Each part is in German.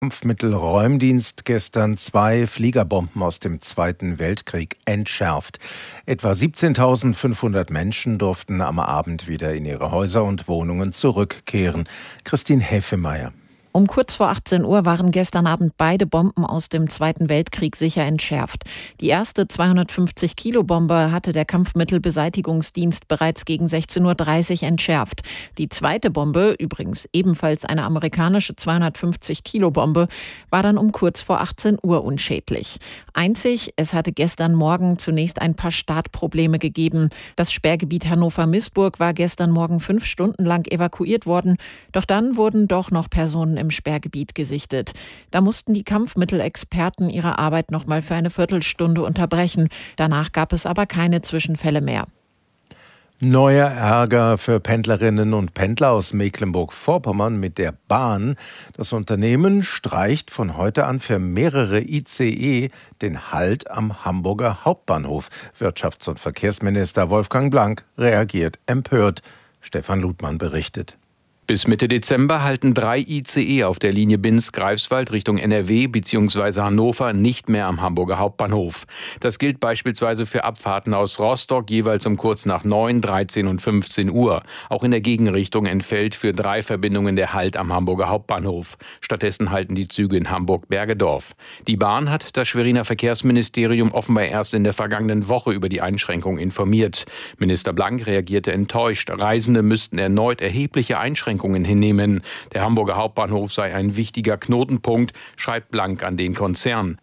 Kampfmittelräumdienst gestern 2 Fliegerbomben aus dem Zweiten Weltkrieg entschärft. Etwa 17.500 Menschen durften am Abend wieder in ihre Häuser und Wohnungen zurückkehren. Christine Häfemeyer. Um kurz vor 18 Uhr waren gestern Abend beide Bomben aus dem Zweiten Weltkrieg sicher entschärft. Die erste 250-Kilo-Bombe hatte der Kampfmittelbeseitigungsdienst bereits gegen 16.30 Uhr entschärft. Die zweite Bombe, übrigens ebenfalls eine amerikanische 250-Kilo-Bombe, war dann um kurz vor 18 Uhr unschädlich. Einzig, es hatte gestern Morgen zunächst ein paar Startprobleme gegeben. Das Sperrgebiet Hannover-Missburg war gestern Morgen 5 Stunden lang evakuiert worden. Doch dann wurden doch noch Personen im Sperrgebiet gesichtet. Da mussten die Kampfmittelexperten ihre Arbeit noch mal für eine Viertelstunde unterbrechen. Danach gab es aber keine Zwischenfälle mehr. Neuer Ärger für Pendlerinnen und Pendler aus Mecklenburg-Vorpommern mit der Bahn. Das Unternehmen streicht von heute an für mehrere ICE den Halt am Hamburger Hauptbahnhof. Wirtschafts- und Verkehrsminister Wolfgang Blank reagiert empört. Stefan Ludmann berichtet. Bis Mitte Dezember halten 3 ICE auf der Linie Binz-Greifswald Richtung NRW bzw. Hannover nicht mehr am Hamburger Hauptbahnhof. Das gilt beispielsweise für Abfahrten aus Rostock jeweils um kurz nach 9, 13 und 15 Uhr. Auch in der Gegenrichtung entfällt für 3 Verbindungen der Halt am Hamburger Hauptbahnhof. Stattdessen halten die Züge in Hamburg-Bergedorf. Die Bahn hat das Schweriner Verkehrsministerium offenbar erst in der vergangenen Woche über die Einschränkung informiert. Minister Blank reagierte enttäuscht. Reisende müssten erneut erhebliche Einschränkungen hinnehmen. Der Hamburger Hauptbahnhof sei ein wichtiger Knotenpunkt, schreibt Blank an den Konzern.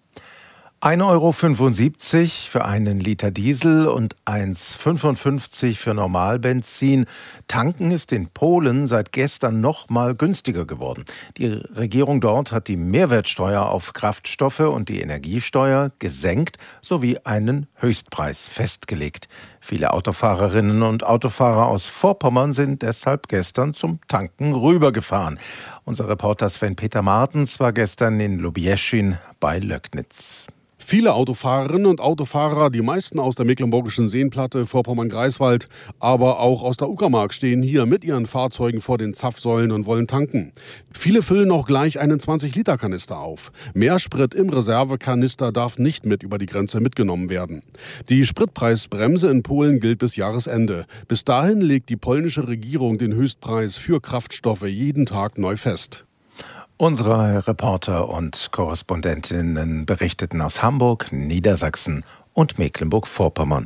1,75 € für einen Liter Diesel und 1,55 € für Normalbenzin. Tanken ist in Polen seit gestern noch mal günstiger geworden. Die Regierung dort hat die Mehrwertsteuer auf Kraftstoffe und die Energiesteuer gesenkt sowie einen Höchstpreis festgelegt. Viele Autofahrerinnen und Autofahrer aus Vorpommern sind deshalb gestern zum Tanken rübergefahren. Unser Reporter Sven-Peter Martens war gestern in Lubieschin bei Löcknitz. Viele Autofahrerinnen und Autofahrer, die meisten aus der Mecklenburgischen Seenplatte, Vorpommern-Greifswald, aber auch aus der Uckermark, stehen hier mit ihren Fahrzeugen vor den Zapfsäulen und wollen tanken. Viele füllen auch gleich einen 20-Liter-Kanister auf. Mehr Sprit im Reservekanister darf nicht mit über die Grenze mitgenommen werden. Die Spritpreisbremse in Polen gilt bis Jahresende. Bis dahin legt die polnische Regierung den Höchstpreis für Kraftstoffe jeden Tag neu fest. Unsere Reporter und Korrespondentinnen berichteten aus Hamburg, Niedersachsen und Mecklenburg-Vorpommern.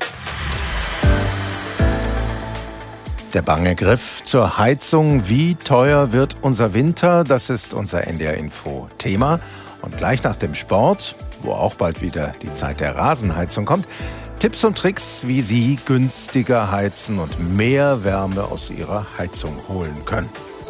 Der bange Griff zur Heizung. Wie teuer wird unser Winter? Das ist unser NDR-Info-Thema. Und gleich nach dem Sport, wo auch bald wieder die Zeit der Rasenheizung kommt, Tipps und Tricks, wie Sie günstiger heizen und mehr Wärme aus Ihrer Heizung holen können.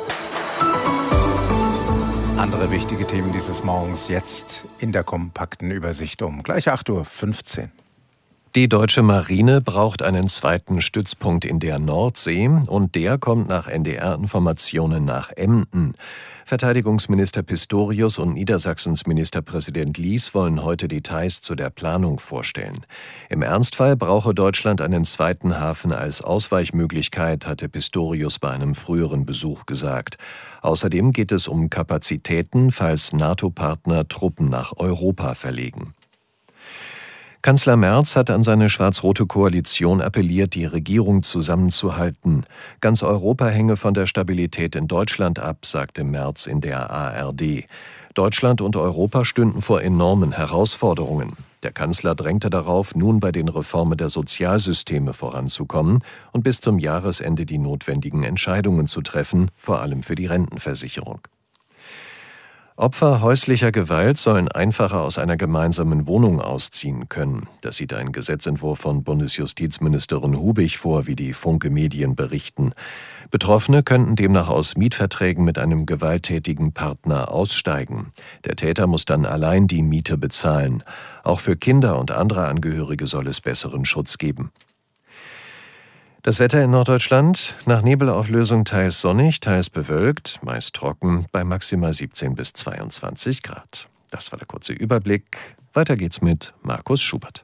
Andere wichtige Themen dieses Morgens jetzt in der kompakten Übersicht um gleich 8:15 Uhr. Die deutsche Marine braucht einen zweiten Stützpunkt in der Nordsee und der kommt nach NDR-Informationen nach Emden. Verteidigungsminister Pistorius und Niedersachsens Ministerpräsident Lies wollen heute Details zu der Planung vorstellen. Im Ernstfall brauche Deutschland einen zweiten Hafen als Ausweichmöglichkeit, hatte Pistorius bei einem früheren Besuch gesagt. Außerdem geht es um Kapazitäten, falls NATO-Partner Truppen nach Europa verlegen. Kanzler Merz hat an seine schwarz-rote Koalition appelliert, die Regierung zusammenzuhalten. Ganz Europa hänge von der Stabilität in Deutschland ab, sagte Merz in der ARD. Deutschland und Europa stünden vor enormen Herausforderungen. Der Kanzler drängte darauf, nun bei den Reformen der Sozialsysteme voranzukommen und bis zum Jahresende die notwendigen Entscheidungen zu treffen, vor allem für die Rentenversicherung. Opfer häuslicher Gewalt sollen einfacher aus einer gemeinsamen Wohnung ausziehen können. Das sieht ein Gesetzentwurf von Bundesjustizministerin Hubig vor, wie die Funke-Medien berichten. Betroffene könnten demnach aus Mietverträgen mit einem gewalttätigen Partner aussteigen. Der Täter muss dann allein die Miete bezahlen. Auch für Kinder und andere Angehörige soll es besseren Schutz geben. Das Wetter in Norddeutschland: nach Nebelauflösung teils sonnig, teils bewölkt, meist trocken, bei maximal 17 bis 22 Grad. Das war der kurze Überblick. Weiter geht's mit Markus Schubert.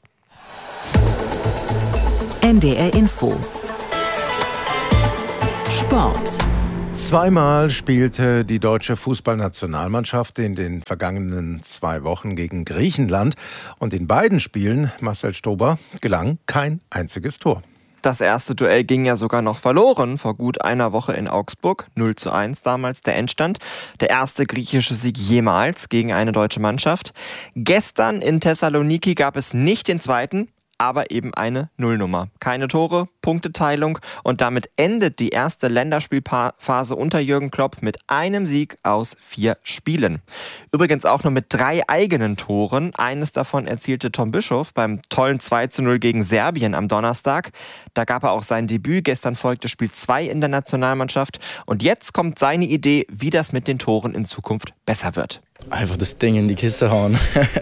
NDR Info Sport. Zweimal spielte die deutsche Fußballnationalmannschaft in den vergangenen 2 Wochen gegen Griechenland. Und in beiden Spielen, Marcel Stober, gelang kein einziges Tor. Das erste Duell ging ja sogar noch verloren, vor gut einer Woche in Augsburg. 0:1 damals der Endstand. Der erste griechische Sieg jemals gegen eine deutsche Mannschaft. Gestern in Thessaloniki gab es nicht den zweiten, aber eben eine Nullnummer. Keine Tore, Punkteteilung und damit endet die erste Länderspielphase unter Jürgen Klopp mit einem Sieg aus 4 Spielen. Übrigens auch nur mit 3 eigenen Toren. Eines davon erzielte Tom Bischoff beim tollen 2:0 gegen Serbien am Donnerstag. Da gab er auch sein Debüt. Gestern folgte Spiel 2 in der Nationalmannschaft. Und jetzt kommt seine Idee, wie das mit den Toren in Zukunft besser wird. Einfach das Ding in die Kiste hauen.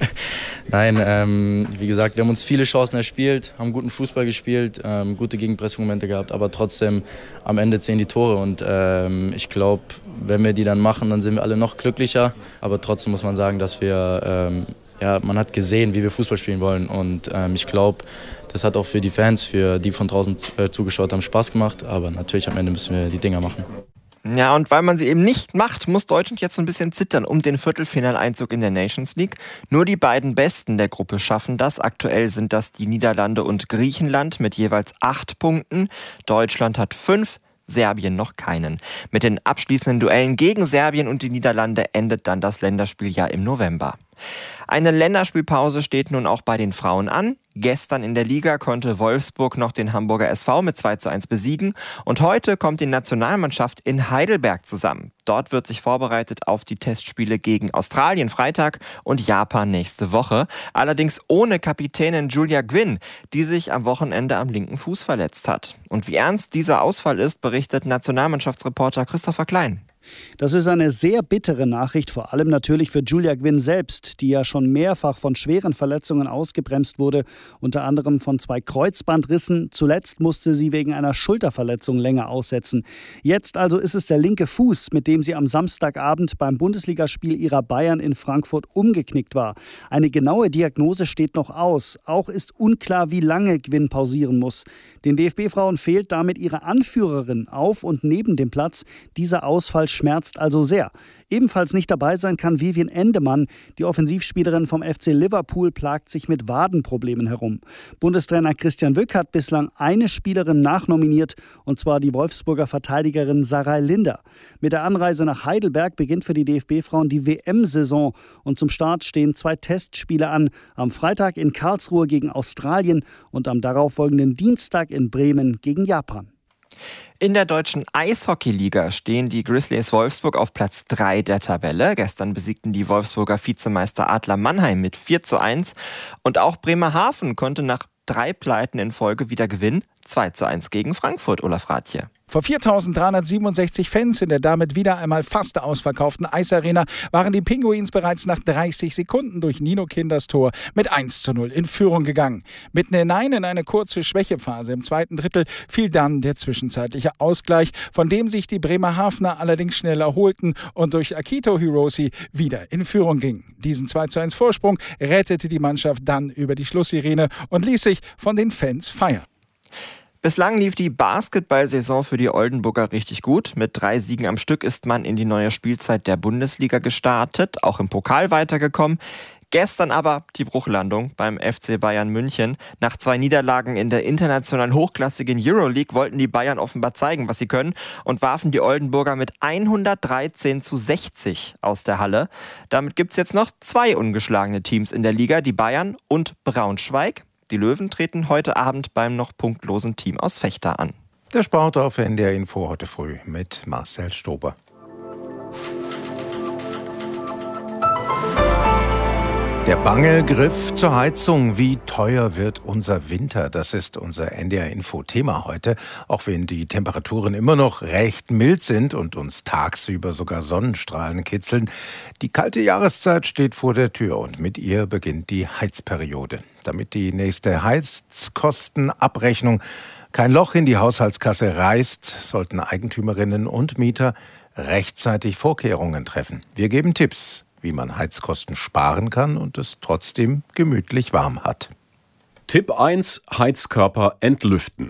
Nein, wie gesagt, wir haben uns viele Chancen erspielt, haben guten Fußball gespielt, gute Gegenpressmomente gehabt, aber trotzdem am Ende zählen die Tore und ich glaube, wenn wir die dann machen, dann sind wir alle noch glücklicher, aber trotzdem muss man sagen, dass wir, man hat gesehen, wie wir Fußball spielen wollen und ich glaube, das hat auch für die Fans, für die von draußen zugeschaut haben, Spaß gemacht, aber natürlich am Ende müssen wir die Dinger machen. Ja, und weil man sie eben nicht macht, muss Deutschland jetzt so ein bisschen zittern um den Viertelfinaleinzug in der Nations League. Nur die beiden Besten der Gruppe schaffen das. Aktuell sind das die Niederlande und Griechenland mit jeweils 8 Punkten. Deutschland hat 5, Serbien noch keinen. Mit den abschließenden Duellen gegen Serbien und die Niederlande endet dann das Länderspieljahr im November. Eine Länderspielpause steht nun auch bei den Frauen an. Gestern in der Liga konnte Wolfsburg noch den Hamburger SV mit 2:1 besiegen. Und heute kommt die Nationalmannschaft in Heidelberg zusammen. Dort wird sich vorbereitet auf die Testspiele gegen Australien Freitag und Japan nächste Woche. Allerdings ohne Kapitänin Julia Gwynn, die sich am Wochenende am linken Fuß verletzt hat. Und wie ernst dieser Ausfall ist, berichtet Nationalmannschaftsreporter Christopher Klein. Das ist eine sehr bittere Nachricht, vor allem natürlich für Julia Gwynn selbst, die ja schon mehrfach von schweren Verletzungen ausgebremst wurde, unter anderem von 2 Kreuzbandrissen. Zuletzt musste sie wegen einer Schulterverletzung länger aussetzen. Jetzt also ist es der linke Fuß, mit dem sie am Samstagabend beim Bundesligaspiel ihrer Bayern in Frankfurt umgeknickt war. Eine genaue Diagnose steht noch aus. Auch ist unklar, wie lange Gwynn pausieren muss. Den DFB-Frauen fehlt damit ihre Anführerin auf und neben dem Platz. Dieser Ausfall schmerzt also sehr. Ebenfalls nicht dabei sein kann Vivian Endemann. Die Offensivspielerin vom FC Liverpool plagt sich mit Wadenproblemen herum. Bundestrainer Christian Wück hat bislang eine Spielerin nachnominiert, und zwar die Wolfsburger Verteidigerin Sarai Linder. Mit der Anreise nach Heidelberg beginnt für die DFB-Frauen die WM-Saison. Und zum Start stehen 2 Testspiele an. Am Freitag in Karlsruhe gegen Australien und am darauffolgenden Dienstag in Bremen gegen Japan. In der deutschen Eishockeyliga stehen die Grizzlies Wolfsburg auf Platz 3 der Tabelle. Gestern besiegten die Wolfsburger Vizemeister Adler Mannheim mit 4:1. Und auch Bremerhaven konnte nach 3 Pleiten in Folge wieder gewinnen. 2:1 gegen Frankfurt, Olaf Rathje. Vor 4.367 Fans in der damit wieder einmal fast ausverkauften Eisarena waren die Pinguins bereits nach 30 Sekunden durch Nino Kinders Tor mit 1:0 in Führung gegangen. Mitten hinein in eine kurze Schwächephase im zweiten Drittel fiel dann der zwischenzeitliche Ausgleich, von dem sich die Bremerhavener allerdings schnell erholten und durch Akito Hiroshi wieder in Führung gingen. Diesen 2:1 Vorsprung rettete die Mannschaft dann über die Schlusssirene und ließ sich von den Fans feiern. Bislang lief die Basketball-Saison für die Oldenburger richtig gut. Mit 3 Siegen am Stück ist man in die neue Spielzeit der Bundesliga gestartet, auch im Pokal weitergekommen. Gestern aber die Bruchlandung beim FC Bayern München. Nach 2 Niederlagen in der internationalen hochklassigen Euroleague wollten die Bayern offenbar zeigen, was sie können und warfen die Oldenburger mit 113:60 aus der Halle. Damit gibt es jetzt noch 2 ungeschlagene Teams in der Liga, die Bayern und Braunschweig. Die Löwen treten heute Abend beim noch punktlosen Team aus Vechta an. Der Sport auf NDR Info heute früh mit Marcel Stober. Der bange Griff zur Heizung. Wie teuer wird unser Winter? Das ist unser NDR-Info-Thema heute. Auch wenn die Temperaturen immer noch recht mild sind und uns tagsüber sogar Sonnenstrahlen kitzeln. Die kalte Jahreszeit steht vor der Tür und mit ihr beginnt die Heizperiode. Damit die nächste Heizkostenabrechnung kein Loch in die Haushaltskasse reißt, sollten Eigentümerinnen und Mieter rechtzeitig Vorkehrungen treffen. Wir geben Tipps, wie man Heizkosten sparen kann und es trotzdem gemütlich warm hat. Tipp 1: Heizkörper entlüften.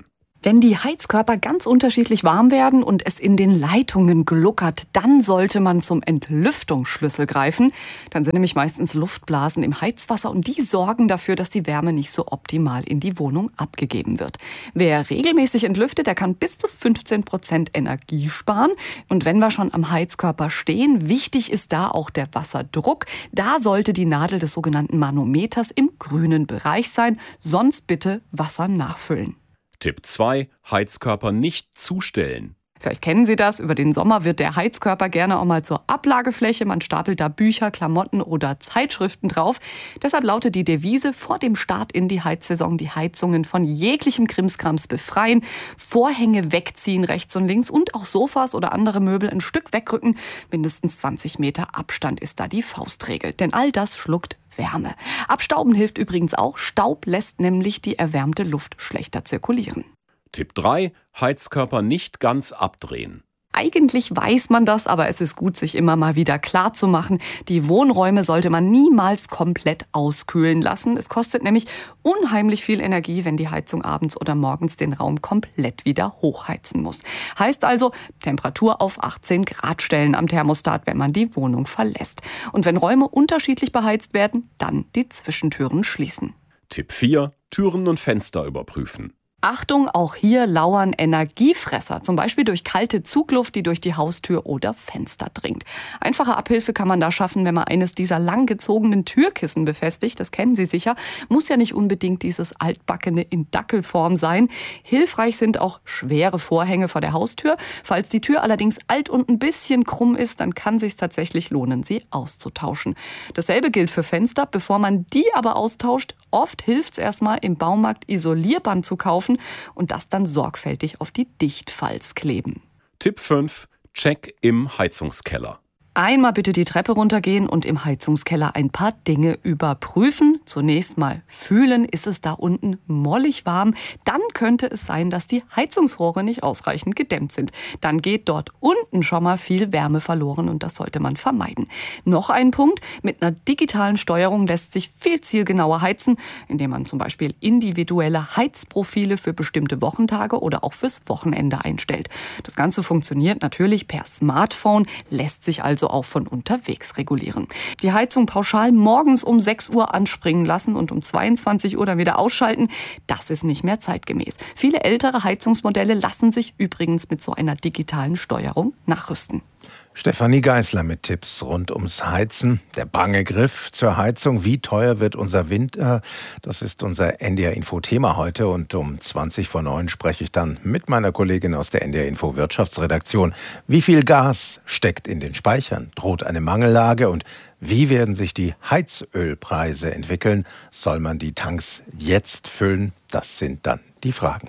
Wenn die Heizkörper ganz unterschiedlich warm werden und es in den Leitungen gluckert, dann sollte man zum Entlüftungsschlüssel greifen. Dann sind nämlich meistens Luftblasen im Heizwasser und die sorgen dafür, dass die Wärme nicht so optimal in die Wohnung abgegeben wird. Wer regelmäßig entlüftet, der kann bis zu 15% Energie sparen. Und wenn wir schon am Heizkörper stehen, wichtig ist da auch der Wasserdruck. Da sollte die Nadel des sogenannten Manometers im grünen Bereich sein, sonst bitte Wasser nachfüllen. Tipp 2. Heizkörper nicht zustellen. Vielleicht kennen Sie das, über den Sommer wird der Heizkörper gerne auch mal zur Ablagefläche. Man stapelt da Bücher, Klamotten oder Zeitschriften drauf. Deshalb lautet die Devise vor dem Start in die Heizsaison: die Heizungen von jeglichem Krimskrams befreien, Vorhänge wegziehen rechts und links und auch Sofas oder andere Möbel ein Stück wegrücken. Mindestens 20 Meter Abstand ist da die Faustregel, denn all das schluckt Wärme. Abstauben hilft übrigens auch. Staub lässt nämlich die erwärmte Luft schlechter zirkulieren. Tipp 3. Heizkörper nicht ganz abdrehen. Eigentlich weiß man das, aber es ist gut, sich immer mal wieder klar zu machen. Die Wohnräume sollte man niemals komplett auskühlen lassen. Es kostet nämlich unheimlich viel Energie, wenn die Heizung abends oder morgens den Raum komplett wieder hochheizen muss. Heißt also, Temperatur auf 18 Grad stellen am Thermostat, wenn man die Wohnung verlässt. Und wenn Räume unterschiedlich beheizt werden, dann die Zwischentüren schließen. Tipp 4. Türen und Fenster überprüfen. Achtung, auch hier lauern Energiefresser, zum Beispiel durch kalte Zugluft, die durch die Haustür oder Fenster dringt. Einfache Abhilfe kann man da schaffen, wenn man eines dieser langgezogenen Türkissen befestigt. Das kennen Sie sicher. Muss ja nicht unbedingt dieses altbackene in Dackelform sein. Hilfreich sind auch schwere Vorhänge vor der Haustür. Falls die Tür allerdings alt und ein bisschen krumm ist, dann kann es sich tatsächlich lohnen, sie auszutauschen. Dasselbe gilt für Fenster. Bevor man die aber austauscht, oft hilft es erstmal, im Baumarkt Isolierband zu kaufen und das dann sorgfältig auf die Dichtfalz kleben. Tipp 5. Check im Heizungskeller. Einmal bitte die Treppe runtergehen und im Heizungskeller ein paar Dinge überprüfen. Zunächst mal fühlen, ist es da unten mollig warm? Dann könnte es sein, dass die Heizungsrohre nicht ausreichend gedämmt sind. Dann geht dort unten schon mal viel Wärme verloren und das sollte man vermeiden. Noch ein Punkt: Mit einer digitalen Steuerung lässt sich viel zielgenauer heizen, indem man zum Beispiel individuelle Heizprofile für bestimmte Wochentage oder auch fürs Wochenende einstellt. Das Ganze funktioniert natürlich per Smartphone, lässt sich also auch von unterwegs regulieren. Die Heizung pauschal morgens um 6 Uhr anspringen lassen und um 22 Uhr dann wieder ausschalten, das ist nicht mehr zeitgemäß. Viele ältere Heizungsmodelle lassen sich übrigens mit so einer digitalen Steuerung nachrüsten. Stefanie Geisler mit Tipps rund ums Heizen. Der bange Griff zur Heizung. Wie teuer wird unser Winter? Das ist unser NDR-Info-Thema heute. Und um 20:09 spreche ich dann mit meiner Kollegin aus der NDR-Info-Wirtschaftsredaktion. Wie viel Gas steckt in den Speichern? Droht eine Mangellage? Und wie werden sich die Heizölpreise entwickeln? Soll man die Tanks jetzt füllen? Das sind dann die Fragen.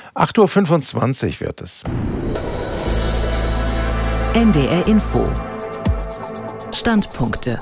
8:25 Uhr wird es. NDR Info. Standpunkte.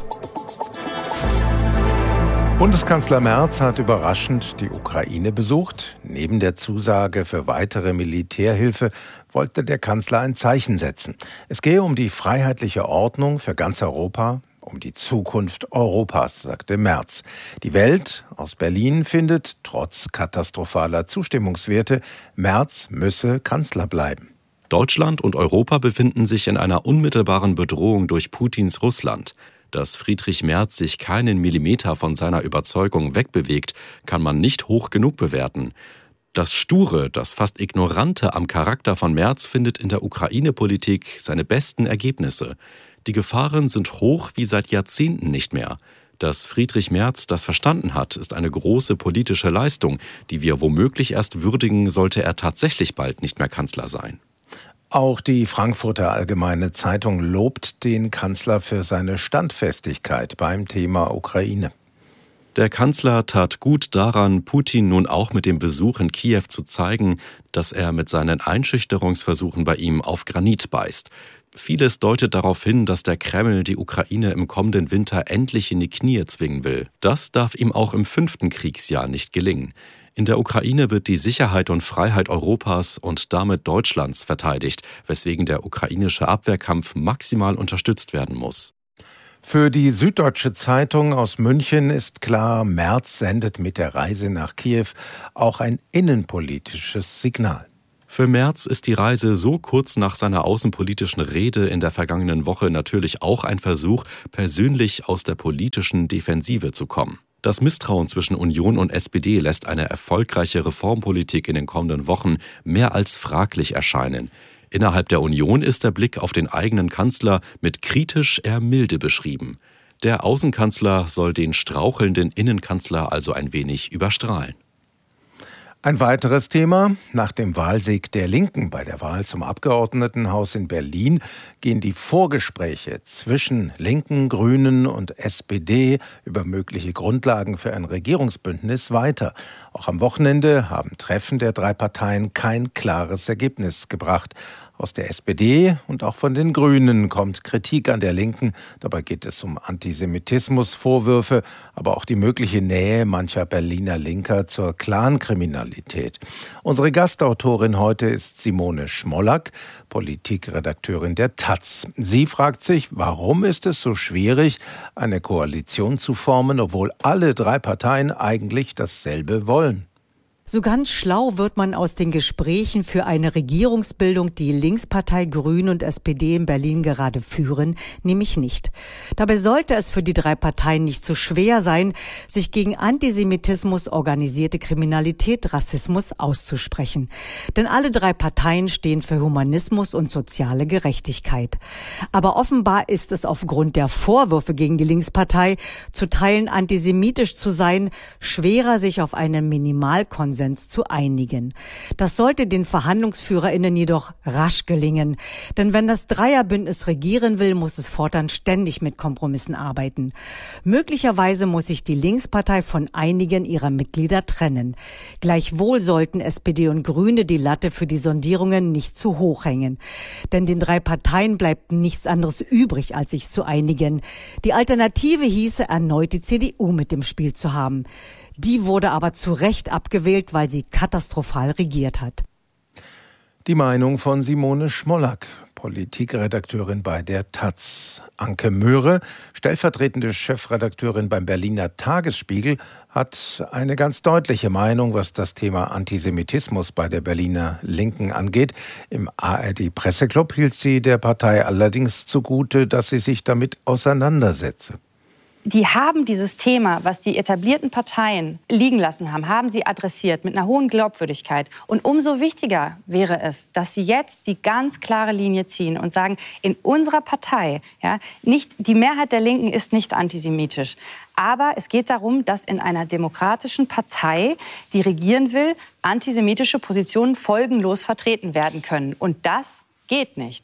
Bundeskanzler Merz hat überraschend die Ukraine besucht. Neben der Zusage für weitere Militärhilfe wollte der Kanzler ein Zeichen setzen. Es gehe um die freiheitliche Ordnung für ganz Europa, um die Zukunft Europas, sagte Merz. Die Welt aus Berlin findet, trotz katastrophaler Zustimmungswerte, Merz müsse Kanzler bleiben. Deutschland und Europa befinden sich in einer unmittelbaren Bedrohung durch Putins Russland. Dass Friedrich Merz sich keinen Millimeter von seiner Überzeugung wegbewegt, kann man nicht hoch genug bewerten. Das Sture, das fast Ignorante am Charakter von Merz findet in der Ukraine-Politik seine besten Ergebnisse. Die Gefahren sind hoch wie seit Jahrzehnten nicht mehr. Dass Friedrich Merz das verstanden hat, ist eine große politische Leistung, die wir womöglich erst würdigen, sollte er tatsächlich bald nicht mehr Kanzler sein. Auch die Frankfurter Allgemeine Zeitung lobt den Kanzler für seine Standfestigkeit beim Thema Ukraine. Der Kanzler tat gut daran, Putin nun auch mit dem Besuch in Kiew zu zeigen, dass er mit seinen Einschüchterungsversuchen bei ihm auf Granit beißt. Vieles deutet darauf hin, dass der Kreml die Ukraine im kommenden Winter endlich in die Knie zwingen will. Das darf ihm auch im 5. Kriegsjahr nicht gelingen. In der Ukraine wird die Sicherheit und Freiheit Europas und damit Deutschlands verteidigt, weswegen der ukrainische Abwehrkampf maximal unterstützt werden muss. Für die Süddeutsche Zeitung aus München ist klar, Merz sendet mit der Reise nach Kiew auch ein innenpolitisches Signal. Für Merz ist die Reise so kurz nach seiner außenpolitischen Rede in der vergangenen Woche natürlich auch ein Versuch, persönlich aus der politischen Defensive zu kommen. Das Misstrauen zwischen Union und SPD lässt eine erfolgreiche Reformpolitik in den kommenden Wochen mehr als fraglich erscheinen. Innerhalb der Union ist der Blick auf den eigenen Kanzler mit kritisch eher milde beschrieben. Der Außenkanzler soll den strauchelnden Innenkanzler also ein wenig überstrahlen. Ein weiteres Thema: Nach dem Wahlsieg der Linken bei der Wahl zum Abgeordnetenhaus in Berlin gehen die Vorgespräche zwischen Linken, Grünen und SPD über mögliche Grundlagen für ein Regierungsbündnis weiter. Auch am Wochenende haben Treffen der drei Parteien kein klares Ergebnis gebracht. Aus der SPD und auch von den Grünen kommt Kritik an der Linken. Dabei geht es um Antisemitismusvorwürfe, aber auch die mögliche Nähe mancher Berliner Linker zur Clankriminalität. Unsere Gastautorin heute ist Simone Schmollack, Politikredakteurin der taz. Sie fragt sich, warum ist es so schwierig, eine Koalition zu formen, obwohl alle drei Parteien eigentlich dasselbe wollen? So ganz schlau wird man aus den Gesprächen für eine Regierungsbildung, die Linkspartei, Grüne und SPD in Berlin gerade führen, nämlich nicht. Dabei sollte es für die drei Parteien nicht so schwer sein, sich gegen Antisemitismus, organisierte Kriminalität, Rassismus auszusprechen. Denn alle drei Parteien stehen für Humanismus und soziale Gerechtigkeit. Aber offenbar ist es aufgrund der Vorwürfe gegen die Linkspartei, zu Teilen antisemitisch zu sein, schwerer, sich auf einen Minimalkonsens zu einigen. Das sollte den VerhandlungsführerInnen jedoch rasch gelingen. Denn wenn das Dreierbündnis regieren will, muss es fortan ständig mit Kompromissen arbeiten. Möglicherweise muss sich die Linkspartei von einigen ihrer Mitglieder trennen. Gleichwohl sollten SPD und Grüne die Latte für die Sondierungen nicht zu hoch hängen. Denn den drei Parteien bleibt nichts anderes übrig, als sich zu einigen. Die Alternative hieße, erneut die CDU mit im Spiel zu haben. Die wurde aber zu Recht abgewählt, weil sie katastrophal regiert hat. Die Meinung von Simone Schmollack, Politikredakteurin bei der taz. Anke Möhre, stellvertretende Chefredakteurin beim Berliner Tagesspiegel, hat eine ganz deutliche Meinung, was das Thema Antisemitismus bei der Berliner Linken angeht. Im ARD-Presseclub hielt sie der Partei allerdings zugute, dass sie sich damit auseinandersetze. Die haben dieses Thema, was die etablierten Parteien liegen lassen haben, haben sie adressiert mit einer hohen Glaubwürdigkeit. Und umso wichtiger wäre es, dass sie jetzt die ganz klare Linie ziehen und sagen, in unserer Partei, ja, nicht, die Mehrheit der Linken ist nicht antisemitisch. Aber es geht darum, dass in einer demokratischen Partei, die regieren will, antisemitische Positionen folgenlos vertreten werden können. Und das geht nicht.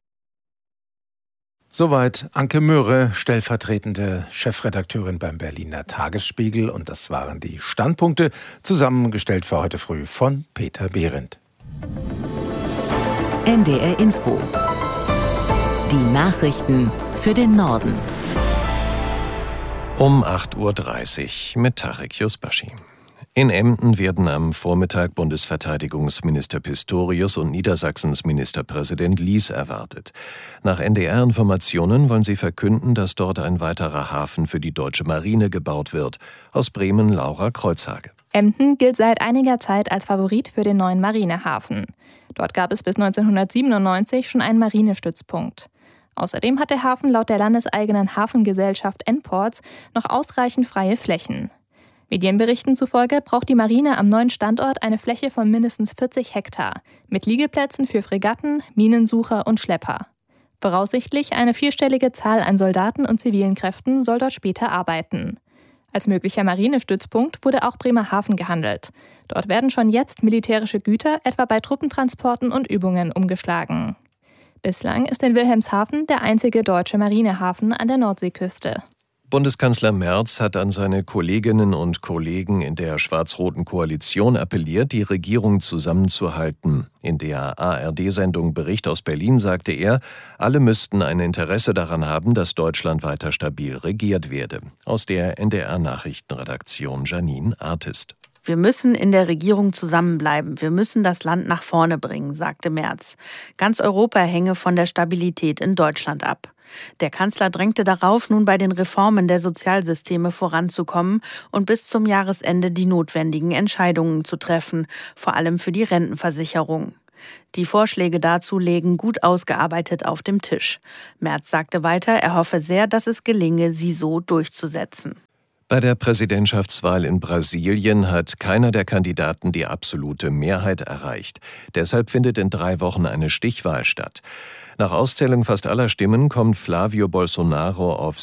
Soweit Anke Möhre, stellvertretende Chefredakteurin beim Berliner Tagesspiegel. Und das waren die Standpunkte, zusammengestellt für heute früh von Peter Behrendt. NDR Info. Die Nachrichten für den Norden. Um 8.30 Uhr mit Tarek Yusbashi. In Emden werden am Vormittag Bundesverteidigungsminister Pistorius und Niedersachsens Ministerpräsident Lies erwartet. Nach NDR-Informationen wollen sie verkünden, dass dort ein weiterer Hafen für die deutsche Marine gebaut wird. Aus Bremen Laura Kreuzhage. Emden gilt seit einiger Zeit als Favorit für den neuen Marinehafen. Dort gab es bis 1997 schon einen Marinestützpunkt. Außerdem hat der Hafen laut der landeseigenen Hafengesellschaft N-Ports noch ausreichend freie Flächen. Medienberichten zufolge braucht die Marine am neuen Standort eine Fläche von mindestens 40 Hektar mit Liegeplätzen für Fregatten, Minensucher und Schlepper. Voraussichtlich eine 4-stellige Zahl an Soldaten und zivilen Kräften soll dort später arbeiten. Als möglicher Marinestützpunkt wurde auch Bremerhaven gehandelt. Dort werden schon jetzt militärische Güter, etwa bei Truppentransporten und Übungen, umgeschlagen. Bislang ist in Wilhelmshaven der einzige deutsche Marinehafen an der Nordseeküste. Bundeskanzler Merz hat an seine Kolleginnen und Kollegen in der schwarz-roten Koalition appelliert, die Regierung zusammenzuhalten. In der ARD-Sendung Bericht aus Berlin sagte er, alle müssten ein Interesse daran haben, dass Deutschland weiter stabil regiert werde. Aus der NDR-Nachrichtenredaktion Janine Artist. Wir müssen in der Regierung zusammenbleiben. Wir müssen das Land nach vorne bringen, sagte Merz. Ganz Europa hänge von der Stabilität in Deutschland ab. Der Kanzler drängte darauf, nun bei den Reformen der Sozialsysteme voranzukommen und bis zum Jahresende die notwendigen Entscheidungen zu treffen, vor allem für die Rentenversicherung. Die Vorschläge dazu lägen gut ausgearbeitet auf dem Tisch. Merz sagte weiter, er hoffe sehr, dass es gelinge, sie so durchzusetzen. Bei der Präsidentschaftswahl in Brasilien hat keiner der Kandidaten die absolute Mehrheit erreicht. Deshalb findet in 3 Wochen eine Stichwahl statt. Nach Auszählung fast aller Stimmen kommt Flávio Bolsonaro auf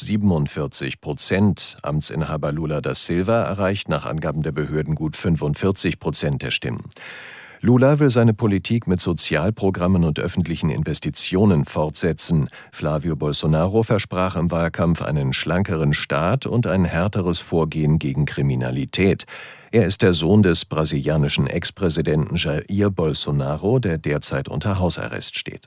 47%. Amtsinhaber Lula da Silva erreicht nach Angaben der Behörden gut 45% der Stimmen. Lula will seine Politik mit Sozialprogrammen und öffentlichen Investitionen fortsetzen. Flávio Bolsonaro versprach im Wahlkampf einen schlankeren Staat und ein härteres Vorgehen gegen Kriminalität. Er ist der Sohn des brasilianischen Ex-Präsidenten Jair Bolsonaro, der derzeit unter Hausarrest steht.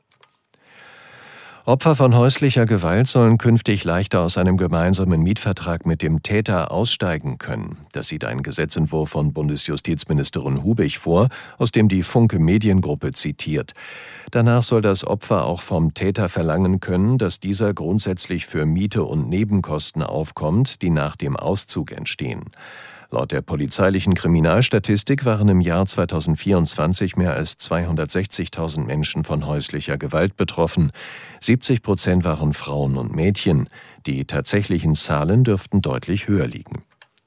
Opfer von häuslicher Gewalt sollen künftig leichter aus einem gemeinsamen Mietvertrag mit dem Täter aussteigen können. Das sieht ein Gesetzentwurf von Bundesjustizministerin Hubig vor, aus dem die Funke Mediengruppe zitiert. Danach soll das Opfer auch vom Täter verlangen können, dass dieser grundsätzlich für Miete und Nebenkosten aufkommt, die nach dem Auszug entstehen. Laut der polizeilichen Kriminalstatistik waren im Jahr 2024 mehr als 260.000 Menschen von häuslicher Gewalt betroffen. 70% waren Frauen und Mädchen. Die tatsächlichen Zahlen dürften deutlich höher liegen.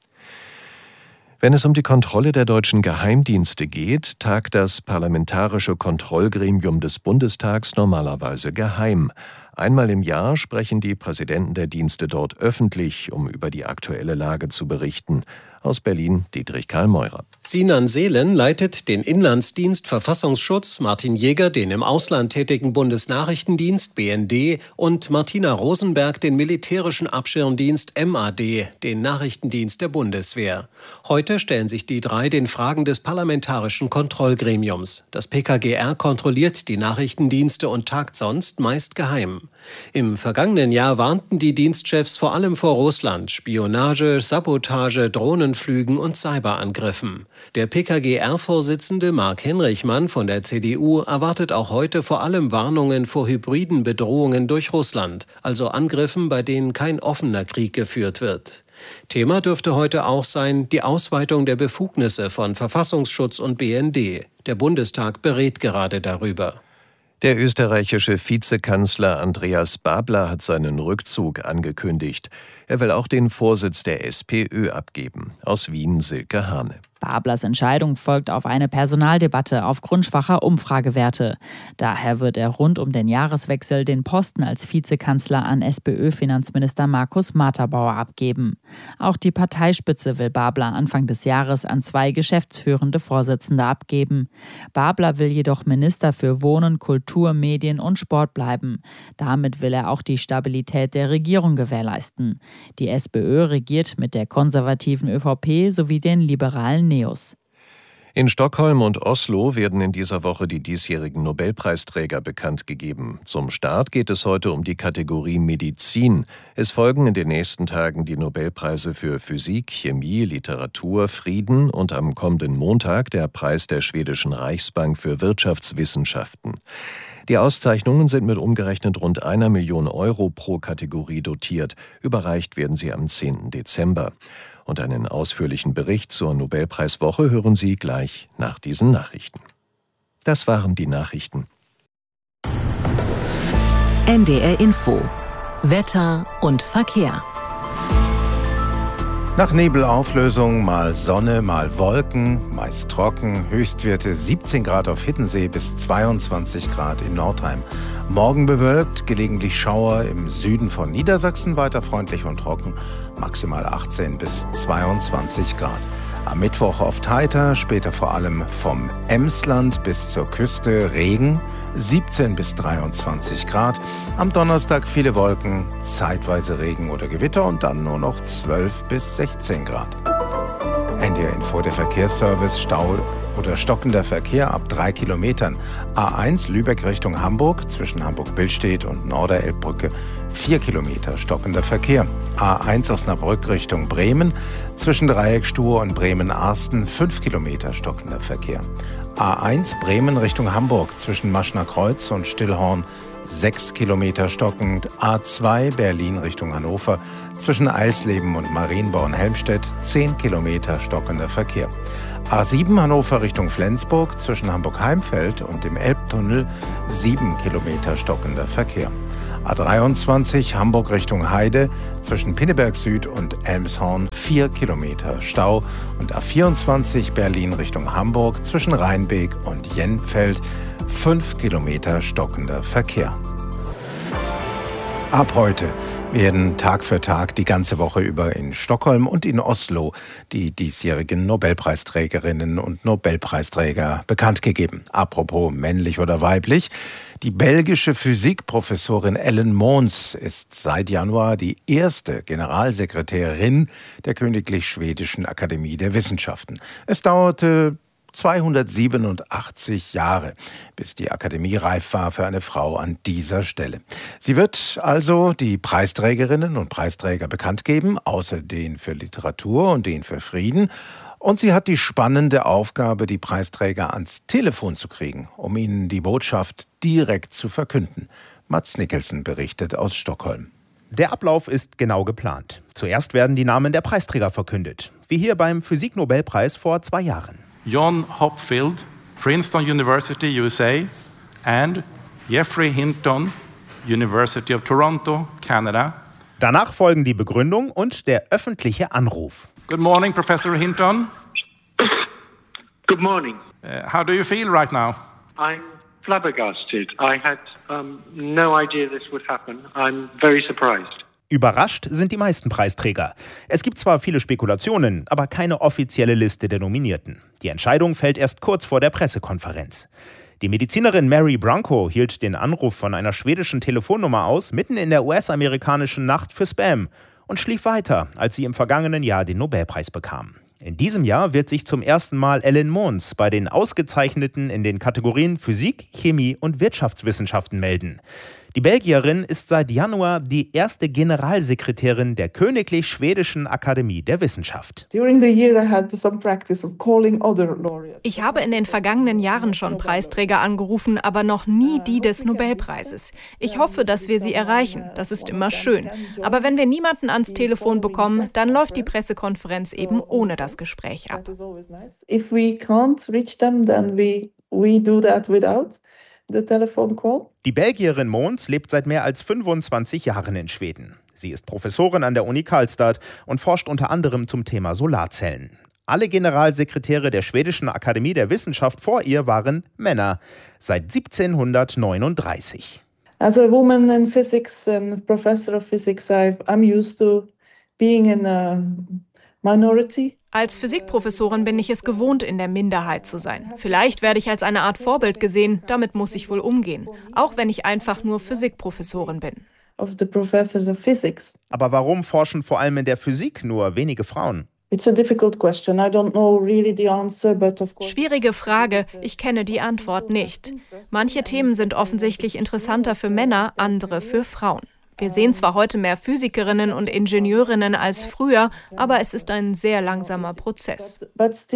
Wenn es um die Kontrolle der deutschen Geheimdienste geht, tagt das Parlamentarische Kontrollgremium des Bundestags normalerweise geheim. Einmal im Jahr sprechen die Präsidenten der Dienste dort öffentlich, um über die aktuelle Lage zu berichten. Aus Berlin Dietrich Karl Meurer. Sinan Seelen leitet den Inlandsdienst Verfassungsschutz, Martin Jäger den im Ausland tätigen Bundesnachrichtendienst BND und Martina Rosenberg den militärischen Abschirmdienst MAD, den Nachrichtendienst der Bundeswehr. Heute stellen sich die 3 den Fragen des Parlamentarischen Kontrollgremiums. Das PKGR kontrolliert die Nachrichtendienste und tagt sonst meist geheim. Im vergangenen Jahr warnten die Dienstchefs vor allem vor Russland, Spionage, Sabotage, Drohnenflügen und Cyberangriffen. Der PKGR-Vorsitzende Marc Henrichmann von der CDU erwartet auch heute vor allem Warnungen vor hybriden Bedrohungen durch Russland, also Angriffen, bei denen kein offener Krieg geführt wird. Thema dürfte heute auch sein, die Ausweitung der Befugnisse von Verfassungsschutz und BND. Der Bundestag berät gerade darüber. Der österreichische Vizekanzler Andreas Babler hat seinen Rückzug angekündigt. Er will auch den Vorsitz der SPÖ abgeben. Aus Wien Silke Hane. Bablers Entscheidung folgt auf eine Personaldebatte aufgrund schwacher Umfragewerte. Daher wird er rund um den Jahreswechsel den Posten als Vizekanzler an SPÖ-Finanzminister Markus Matterbauer abgeben. Auch die Parteispitze will Babler Anfang des Jahres an 2 geschäftsführende Vorsitzende abgeben. Babler will jedoch Minister für Wohnen, Kultur, Medien und Sport bleiben. Damit will er auch die Stabilität der Regierung gewährleisten. Die SPÖ regiert mit der konservativen ÖVP sowie den liberalen NEOS. In Stockholm und Oslo werden in dieser Woche die diesjährigen Nobelpreisträger bekannt gegeben. Zum Start geht es heute um die Kategorie Medizin. Es folgen in den nächsten Tagen die Nobelpreise für Physik, Chemie, Literatur, Frieden und am kommenden Montag der Preis der schwedischen Reichsbank für Wirtschaftswissenschaften. Die Auszeichnungen sind mit umgerechnet rund 1 Million Euro pro Kategorie dotiert. Überreicht werden sie am 10. Dezember. Und einen ausführlichen Bericht zur Nobelpreiswoche hören Sie gleich nach diesen Nachrichten. Das waren die Nachrichten. NDR Info. Wetter und Verkehr. Nach Nebelauflösung mal Sonne, mal Wolken, meist trocken, Höchstwerte 17 Grad auf Hiddensee bis 22 Grad in Nordheim. Morgen bewölkt, gelegentlich Schauer im Süden von Niedersachsen, weiter freundlich und trocken, maximal 18 bis 22 Grad. Am Mittwoch oft heiter, später vor allem vom Emsland bis zur Küste Regen, 17 bis 23 Grad. Am Donnerstag viele Wolken, zeitweise Regen oder Gewitter und dann nur noch 12 bis 16 Grad. NDR Info, der Verkehrsservice, Stau oder stockender Verkehr ab 3 Kilometern. A1 Lübeck Richtung Hamburg, zwischen Hamburg-Billstedt und Norderelbbrücke 4 Kilometer stockender Verkehr. A1 Osnabrück Richtung Bremen, zwischen Dreieckstuhr und Bremen-Arsten 5 Kilometer stockender Verkehr. A1 Bremen Richtung Hamburg, zwischen Maschner Kreuz und Stillhorn 6 Kilometer stockend. A2 Berlin Richtung Hannover zwischen Eisleben und Marienborn-Helmstedt 10 Kilometer stockender Verkehr. A7 Hannover Richtung Flensburg zwischen Hamburg-Heimfeld und dem Elbtunnel 7 Kilometer stockender Verkehr. A23 Hamburg Richtung Heide zwischen Pinneberg Süd und Elmshorn 4 Kilometer Stau und A24 Berlin Richtung Hamburg zwischen Rheinbeek und Jenfeld 5 Kilometer stockender Verkehr. Ab heute werden Tag für Tag die ganze Woche über in Stockholm und in Oslo die diesjährigen Nobelpreisträgerinnen und Nobelpreisträger bekannt gegeben. Apropos männlich oder weiblich. Die belgische Physikprofessorin Ellen Mons ist seit Januar die erste Generalsekretärin der Königlich Schwedischen Akademie der Wissenschaften. Es dauerte 287 Jahre, bis die Akademie reif war für eine Frau an dieser Stelle. Sie wird also die Preisträgerinnen und Preisträger bekannt geben, außer den für Literatur und den für Frieden. Und sie hat die spannende Aufgabe, die Preisträger ans Telefon zu kriegen, um ihnen die Botschaft direkt zu verkünden. Mads Nicholson berichtet aus Stockholm. Der Ablauf ist genau geplant. Zuerst werden die Namen der Preisträger verkündet, wie hier beim Physiknobelpreis vor 2 Jahren. John Hopfield, Princeton University, USA, and Geoffrey Hinton, University of Toronto, Canada. Danach folgen die Begründung und der öffentliche Anruf. Good morning, Professor Hinton. Good morning. How do you feel right now? I'm flabbergasted. I had no idea this would happen. I'm very surprised. Überrascht sind die meisten Preisträger. Es gibt zwar viele Spekulationen, aber keine offizielle Liste der Nominierten. Die Entscheidung fällt erst kurz vor der Pressekonferenz. Die Medizinerin Mary Branco hielt den Anruf von einer schwedischen Telefonnummer aus, mitten in der US-amerikanischen Nacht für Spam, und schlief weiter, als sie im vergangenen Jahr den Nobelpreis bekam. In diesem Jahr wird sich zum ersten Mal Ellen Mons bei den Ausgezeichneten in den Kategorien Physik, Chemie und Wirtschaftswissenschaften melden. Die Belgierin ist seit Januar die erste Generalsekretärin der Königlich Schwedischen Akademie der Wissenschaft. Ich habe in den vergangenen Jahren schon Preisträger angerufen, aber noch nie die des Nobelpreises. Ich hoffe, dass wir sie erreichen. Das ist immer schön. Aber wenn wir niemanden ans Telefon bekommen, dann läuft die Pressekonferenz eben ohne das Gespräch ab. If we can't reach them, then we do that without the telephone call. Die Belgierin Mons lebt seit mehr als 25 Jahren in Schweden. Sie ist Professorin an der Uni Karlstad und forscht unter anderem zum Thema Solarzellen. Alle Generalsekretäre der Schwedischen Akademie der Wissenschaft vor ihr waren Männer, seit 1739. As a woman in physics and professor of physics, I'm used to being in a minority. Als Physikprofessorin bin ich es gewohnt, in der Minderheit zu sein. Vielleicht werde ich als eine Art Vorbild gesehen, damit muss ich wohl umgehen. Auch wenn ich einfach nur Physikprofessorin bin. Aber warum forschen vor allem in der Physik nur wenige Frauen? Schwierige Frage, ich kenne die Antwort nicht. Manche Themen sind offensichtlich interessanter für Männer, andere für Frauen. Wir sehen zwar heute mehr Physikerinnen und Ingenieurinnen als früher, aber es ist ein sehr langsamer Prozess.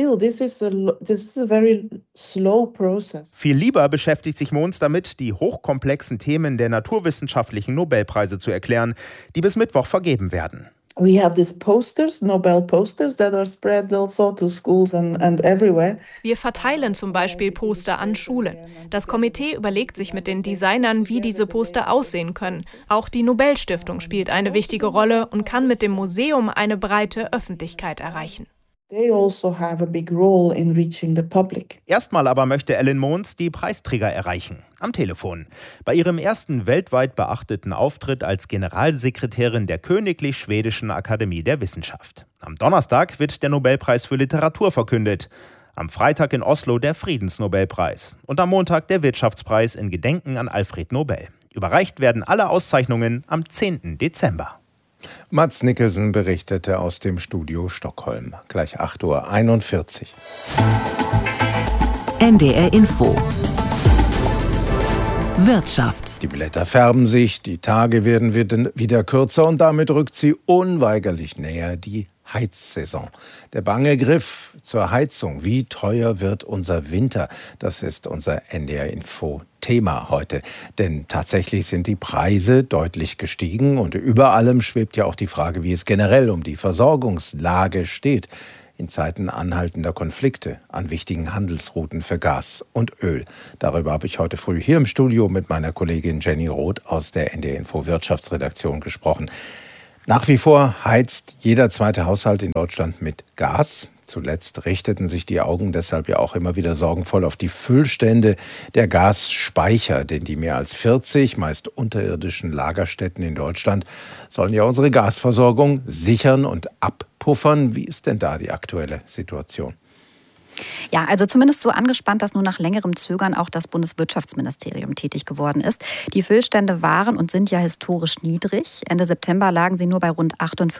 Viel lieber beschäftigt sich Mons damit, die hochkomplexen Themen der naturwissenschaftlichen Nobelpreise zu erklären, die bis Mittwoch vergeben werden. We have these posters, Nobel posters, that are spread also to schools and everywhere. Wir verteilen zum Beispiel Poster an Schulen. Das Komitee überlegt sich mit den Designern, wie diese Poster aussehen können. Auch die Nobelstiftung spielt eine wichtige Rolle und kann mit dem Museum eine breite Öffentlichkeit erreichen. They also have a big role in reaching the public. Erstmal aber möchte Ellen Mons die Preisträger erreichen. Am Telefon. Bei ihrem ersten weltweit beachteten Auftritt als Generalsekretärin der Königlich Schwedischen Akademie der Wissenschaft. Am Donnerstag wird der Nobelpreis für Literatur verkündet. Am Freitag in Oslo der Friedensnobelpreis. Und am Montag der Wirtschaftspreis in Gedenken an Alfred Nobel. Überreicht werden alle Auszeichnungen am 10. Dezember. Mads Nicholson berichtete aus dem Studio Stockholm. Gleich 8:41 Uhr. NDR Info. Wirtschaft. Die Blätter färben sich, die Tage werden wieder kürzer und damit rückt sie unweigerlich näher, die Heizsaison. Der bange Griff zur Heizung. Wie teuer wird unser Winter? Das ist unser NDR-Info-Thema heute. Denn tatsächlich sind die Preise deutlich gestiegen und über allem schwebt ja auch die Frage, wie es generell um die Versorgungslage steht in Zeiten anhaltender Konflikte an wichtigen Handelsrouten für Gas und Öl. Darüber habe ich heute früh hier im Studio mit meiner Kollegin Jenny Roth aus der NDR-Info-Wirtschaftsredaktion gesprochen. Nach wie vor heizt jeder zweite Haushalt in Deutschland mit Gas. Zuletzt richteten sich die Augen deshalb ja auch immer wieder sorgenvoll auf die Füllstände der Gasspeicher, denn die mehr als 40, meist unterirdischen Lagerstätten in Deutschland sollen ja unsere Gasversorgung sichern und abpuffern. Wie ist denn da die aktuelle Situation? Ja, also zumindest so angespannt, dass nur nach längerem Zögern auch das Bundeswirtschaftsministerium tätig geworden ist. Die Füllstände waren und sind ja historisch niedrig. Ende September lagen sie nur bei rund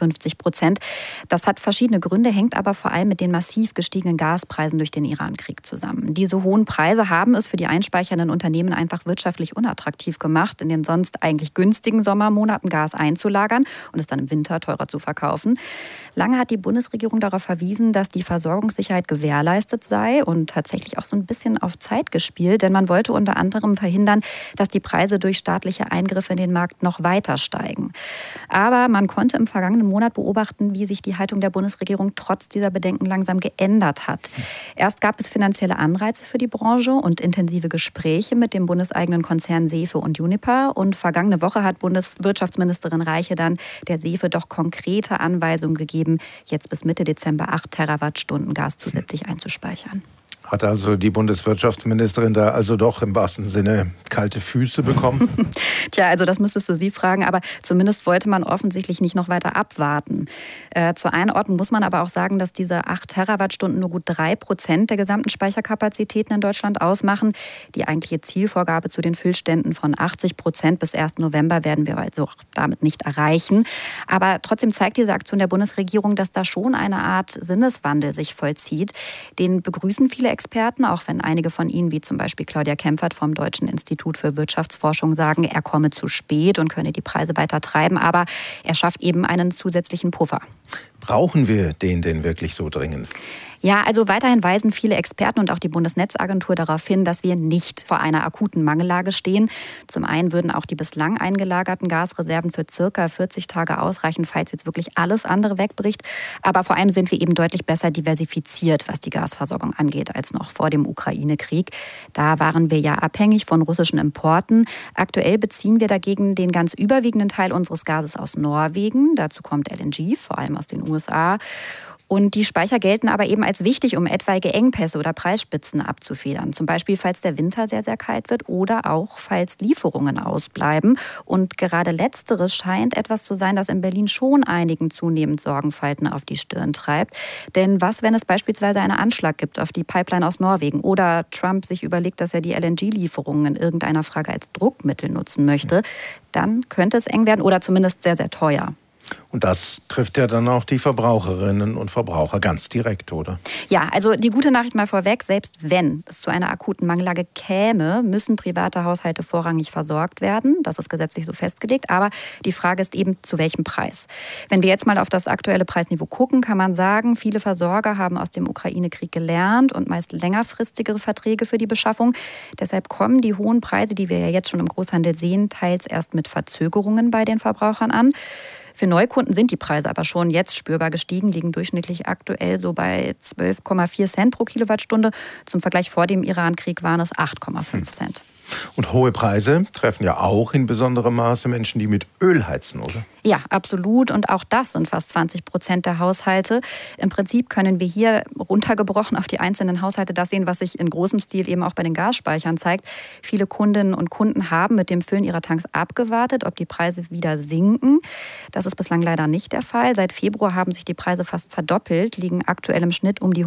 58%. Das hat verschiedene Gründe, hängt aber vor allem mit den massiv gestiegenen Gaspreisen durch den Irankrieg zusammen. Diese hohen Preise haben es für die einspeichernden Unternehmen einfach wirtschaftlich unattraktiv gemacht, in den sonst eigentlich günstigen Sommermonaten Gas einzulagern und es dann im Winter teurer zu verkaufen. Lange hat die Bundesregierung darauf verwiesen, dass die Versorgungssicherheit gewährleistet sei und tatsächlich auch so ein bisschen auf Zeit gespielt, denn man wollte unter anderem verhindern, dass die Preise durch staatliche Eingriffe in den Markt noch weiter steigen. Aber man konnte im vergangenen Monat beobachten, wie sich die Haltung der Bundesregierung trotz dieser Bedenken langsam geändert hat. Erst gab es finanzielle Anreize für die Branche und intensive Gespräche mit dem bundeseigenen Konzern SEFE und Uniper. Und vergangene Woche hat Bundeswirtschaftsministerin Reiche dann der SEFE doch konkrete Anweisungen gegeben, jetzt bis Mitte Dezember 8 Terawattstunden Gas zusätzlich einzuspeichern. Hat also die Bundeswirtschaftsministerin da also doch im wahrsten Sinne kalte Füße bekommen? Tja, also das müsstest du sie fragen, aber zumindest wollte man offensichtlich nicht noch weiter abwarten. Zur Einordnung muss man aber auch sagen, dass diese 8 Terawattstunden nur gut 3% der gesamten Speicherkapazitäten in Deutschland ausmachen. Die eigentliche Zielvorgabe zu den Füllständen von 80% bis 1. November werden wir also damit nicht erreichen. Aber trotzdem zeigt diese Aktion der Bundesregierung, dass da schon eine Art Sinneswandel sich vollzieht. Den begrüßen viele Experten, auch wenn einige von ihnen, wie zum Beispiel Claudia Kempfert vom Deutschen Institut für Wirtschaftsforschung, sagen, er komme zu spät und könne die Preise weiter treiben. Aber er schafft eben einen zusätzlichen Puffer. Brauchen wir den denn wirklich so dringend? Ja, also weiterhin weisen viele Experten und auch die Bundesnetzagentur darauf hin, dass wir nicht vor einer akuten Mangellage stehen. Zum einen würden auch die bislang eingelagerten Gasreserven für circa 40 Tage ausreichen, falls jetzt wirklich alles andere wegbricht. Aber vor allem sind wir eben deutlich besser diversifiziert, was die Gasversorgung angeht, als noch vor dem Ukraine-Krieg. Da waren wir ja abhängig von russischen Importen. Aktuell beziehen wir dagegen den ganz überwiegenden Teil unseres Gases aus Norwegen. Dazu kommt LNG, vor allem aus den USA. Und die Speicher gelten aber eben als wichtig, um etwaige Engpässe oder Preisspitzen abzufedern. Zum Beispiel, falls der Winter sehr, sehr kalt wird oder auch, falls Lieferungen ausbleiben. Und gerade Letzteres scheint etwas zu sein, das in Berlin schon einigen zunehmend Sorgenfalten auf die Stirn treibt. Denn was, wenn es beispielsweise einen Anschlag gibt auf die Pipeline aus Norwegen oder Trump sich überlegt, dass er die LNG-Lieferungen in irgendeiner Frage als Druckmittel nutzen möchte, dann könnte es eng werden oder zumindest sehr, sehr teuer. Und das trifft ja dann auch die Verbraucherinnen und Verbraucher ganz direkt, oder? Ja, also die gute Nachricht mal vorweg, selbst wenn es zu einer akuten Mangellage käme, müssen private Haushalte vorrangig versorgt werden. Das ist gesetzlich so festgelegt. Aber die Frage ist eben, zu welchem Preis? Wenn wir jetzt mal auf das aktuelle Preisniveau gucken, kann man sagen, viele Versorger haben aus dem Ukraine-Krieg gelernt und meist längerfristigere Verträge für die Beschaffung. Deshalb kommen die hohen Preise, die wir ja jetzt schon im Großhandel sehen, teils erst mit Verzögerungen bei den Verbrauchern an. Für Neukunden sind die Preise aber schon jetzt spürbar gestiegen, liegen durchschnittlich aktuell so bei 12,4 Cent pro Kilowattstunde. Zum Vergleich vor dem Irankrieg waren es 8,5 Cent. Und hohe Preise treffen ja auch in besonderem Maße Menschen, die mit Öl heizen, oder? Ja, absolut. Und auch das sind fast 20% der Haushalte. Im Prinzip können wir hier runtergebrochen auf die einzelnen Haushalte das sehen, was sich in großem Stil eben auch bei den Gasspeichern zeigt. Viele Kundinnen und Kunden haben mit dem Füllen ihrer Tanks abgewartet, ob die Preise wieder sinken. Das ist bislang leider nicht der Fall. Seit Februar haben sich die Preise fast verdoppelt, liegen aktuell im Schnitt um die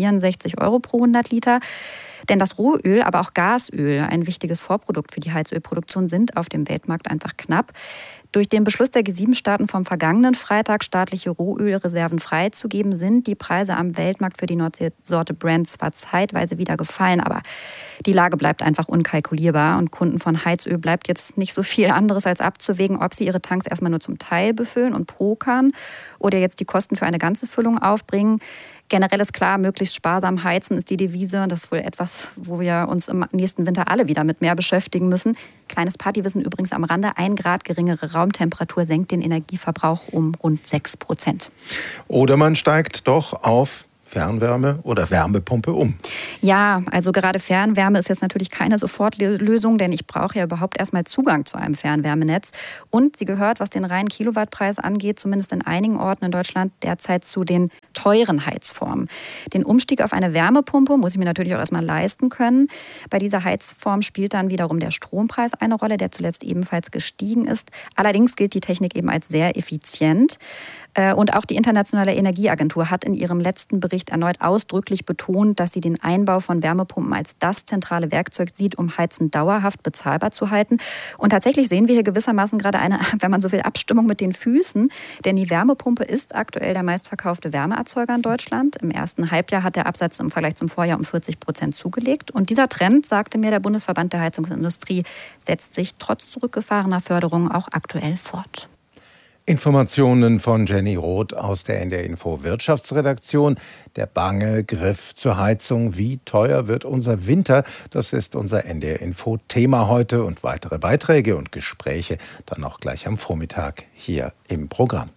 164 Euro pro 100 Liter. Denn das Rohöl, aber auch Gasöl, ein wichtiges Vorprodukt für die Heizölproduktion, sind auf dem Weltmarkt einfach knapp. Durch den Beschluss der G7-Staaten vom vergangenen Freitag, staatliche Rohölreserven freizugeben, sind die Preise am Weltmarkt für die Nordseesorte Brent zwar zeitweise wieder gefallen, aber die Lage bleibt einfach unkalkulierbar und Kunden von Heizöl bleibt jetzt nicht so viel anderes als abzuwägen, ob sie ihre Tanks erstmal nur zum Teil befüllen und pokern oder jetzt die Kosten für eine ganze Füllung aufbringen. Generell ist klar, möglichst sparsam heizen ist die Devise. Das ist wohl etwas, wo wir uns im nächsten Winter alle wieder mit mehr beschäftigen müssen. Kleines Partywissen übrigens am Rande. 1 Grad geringere Raumtemperatur senkt den Energieverbrauch um rund 6%. Oder man steigt doch auf Fernwärme oder Wärmepumpe um. Ja, also gerade Fernwärme ist jetzt natürlich keine Sofortlösung, denn ich brauche ja überhaupt erstmal Zugang zu einem Fernwärmenetz. Und sie gehört, was den reinen Kilowattpreis angeht, zumindest in einigen Orten in Deutschland derzeit zu den teuren Heizformen. Den Umstieg auf eine Wärmepumpe muss ich mir natürlich auch erstmal leisten können. Bei dieser Heizform spielt dann wiederum der Strompreis eine Rolle, der zuletzt ebenfalls gestiegen ist. Allerdings gilt die Technik eben als sehr effizient. Und auch die Internationale Energieagentur hat in ihrem letzten Bericht erneut ausdrücklich betont, dass sie den Einbau von Wärmepumpen als das zentrale Werkzeug sieht, um Heizen dauerhaft bezahlbar zu halten. Und tatsächlich sehen wir hier gewissermaßen gerade eine, wenn man so will, Abstimmung mit den Füßen. Denn die Wärmepumpe ist aktuell der meistverkaufte Wärmeerzeuger in Deutschland. Im ersten Halbjahr hat der Absatz im Vergleich zum Vorjahr um 40% zugelegt. Und dieser Trend, sagte mir der Bundesverband der Heizungsindustrie, setzt sich trotz zurückgefahrener Förderung auch aktuell fort. Informationen von Jenny Roth aus der NDR Info Wirtschaftsredaktion. Der bange Griff zur Heizung. Wie teuer wird unser Winter? Das ist unser NDR Info Thema heute und weitere Beiträge und Gespräche dann auch gleich am Vormittag hier im Programm.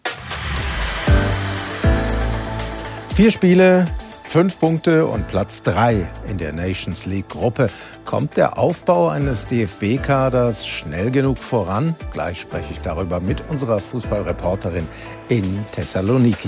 4 Spiele, 5 Punkte und Platz 3 in der Nations League Gruppe. Kommt der Aufbau eines DFB-Kaders schnell genug voran? Gleich spreche ich darüber mit unserer Fußballreporterin in Thessaloniki.